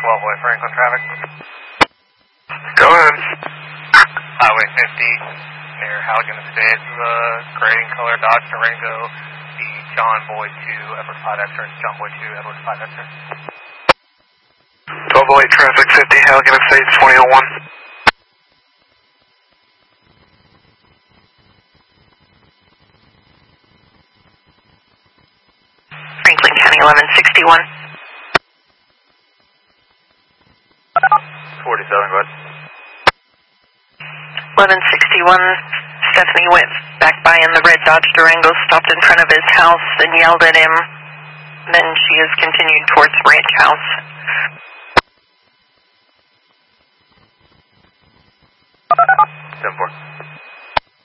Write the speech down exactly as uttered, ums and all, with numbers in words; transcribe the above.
twelve way Franklin traffic. Go ahead. Highway fifty, near Halligan Estates, the gray and color Dodge Durango, the John Boyd two, Edward five X-ray, John Boyd two, Edward five X-ray. twelve oh eight traffic, fifty, Halligan Estates, twenty oh one. Franklin County, eleven sixty-one. forty-seven, go ahead. eleven sixty-one, Stephanie went back by in the red Dodge Durango, stopped in front of his house and yelled at him. Then she has continued towards Ranch House. ten four.